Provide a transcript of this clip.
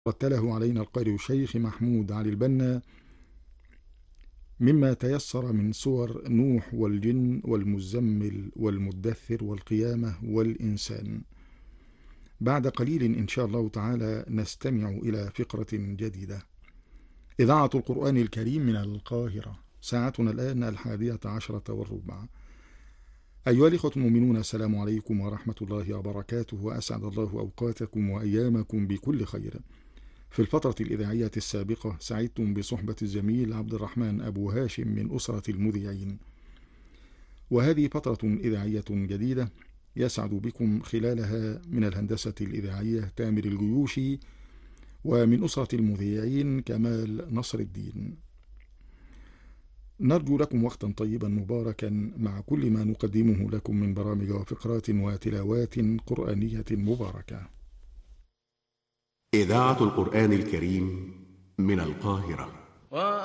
رتله علينا القارئ الشيخ محمود علي البنا مما تيسر من سور نوح والجن والمزمل والمدثر والقيامة والإنسان. بعد قليل إن شاء الله تعالى نستمع إلى فقرة جديدة. إذاعة القرآن الكريم من القاهرة، ساعتنا الآن 11:15. أيها الإخوة المؤمنون، السلام عليكم ورحمة الله وبركاته، وأسعد الله أوقاتكم وأيامكم بكل خير. في الفترة الإذاعية السابقة سعدتم بصحبة الزميل عبد الرحمن أبو هاشم من أسرة المذيعين، وهذه فترة إذاعية جديدة يسعد بكم خلالها من الهندسة الإذاعية تامر الجيوشي، ومن أسرة المذيعين كمال نصر الدين. نرجو لكم وقتا طيبا مباركا مع كل ما نقدمه لكم من برامج وفقرات وتلاوات قرآنية مباركة. إذاعة القرآن الكريم من القاهرة.